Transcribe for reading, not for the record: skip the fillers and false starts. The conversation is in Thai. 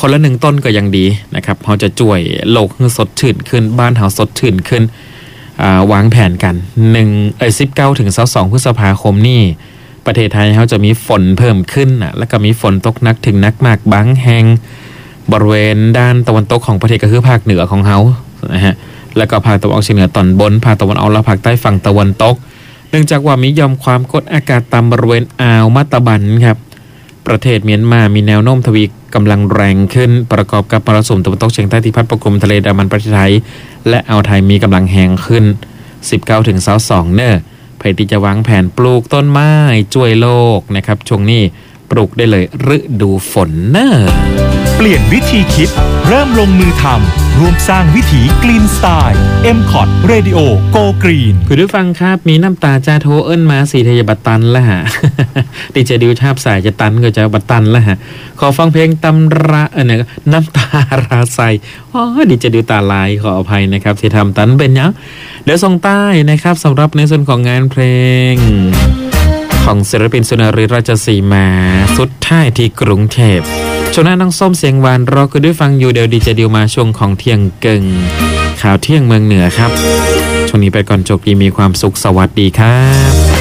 คนละ1ต้นก็ยังดีนะครับเขาจะช่วยโลกให้สดชื่นขึ้นบ้านเขาสดชื่นขึ้นวางแผนกัน19ถึง22พฤษภาคมนี่ประเทศไทยเขาจะมีฝนเพิ่มขึ้นนะแล้วก็มีฝนตกหนักถึงหนักมากบางแห่งบริเวณด้านตะวันตกของประเทศก็คือภาคเหนือของเขานะฮะแล้วก็ภาคตะวันออกเฉียงเหนือตอนบนภาคตะวันออกและภาคใต้ฝั่งตะวันตกเนื่องจากว่ามีหย่อมความกดอากาศต่ำบริเวณอ่าวมาตาบันครับประเทศเมียนมามีแนวโน้มทวีกำลังแรงขึ้นประกอบกับมรสุมตะวันตกเฉียงใต้ที่พัดปกคลุมทะเลอันดามันประเทศไทยและอ่าวไทยมีกำลังแรงขึ้น19ถึง22เนอะใครที่จะวางแผนปลูกต้นไม้ช่วยโลกนะครับช่วงนี้ปลูกได้เลยฤดูฝนเนอะเปลี่ยนวิธีคิดเริ่มลงมือทำร่วมสร้างวิถีกรีนสไตล์ MCOT Radio Go Green คุณผู้ฟังครับมีน้ำตาจาโทเอิ้นมาสีเทยบัตตันแล้วฮะ ดีเจดิวชาบสายจะตันก็จะบัตตันแล้วฮะขอฟังเพลงตำราเนี่ยน้ำตาราไซดีเจดิวตาลายขออภัยนะครับที่ทำตันเป็นยังเดี๋ยวส่งใต้นะครับสำหรับในส่วนของงานเพลงของศิลปินสุนารีราชสีมาสุดท้ายที่กรุงเทพช่วงหน้าน้องส้มเสียงหวานรอคุณได้ฟังอยู่เดี๋ยวดีเจดิวมาช่วงของเที่ยงเกิงข่าวเที่ยงเมืองเหนือครับช่วงนี้ไปก่อนจบดีมีความสุขสวัสดีครับ